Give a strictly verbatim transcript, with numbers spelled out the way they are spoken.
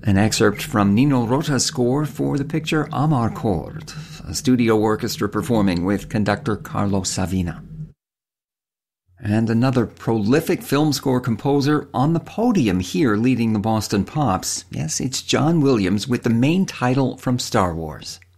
An excerpt from Nino Rota's score for the picture Amarcord, a studio orchestra performing with conductor Carlos Savina. And another prolific film score composer on the podium here leading the Boston Pops. Yes, it's John Williams with the main title from Star Wars.